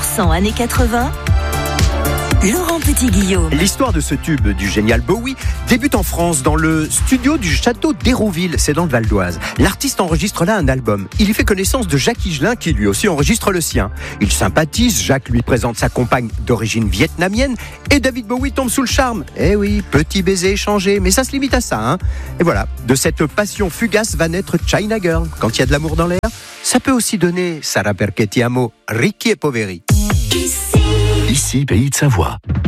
100% années 80, Laurent Petit-Guillaume. L'histoire de ce tube du génial Bowie débute en France, dans le studio du château d'Hérouville, c'est dans le Val d'Oise. L'artiste enregistre là un album. Il y fait connaissance de Jacques Higelin, qui lui aussi enregistre le sien. Il sympathise, Jacques lui présente sa compagne d'origine vietnamienne, et David Bowie tombe sous le charme. Eh oui, petit baiser échangé, mais ça se limite à ça, hein. Et voilà, de cette passion fugace va naître China Girl. Quand il y a de l'amour dans l'air, ça peut aussi donner Sarà perché ti amo, Ricky et Poveri. Ici, pays de Savoie.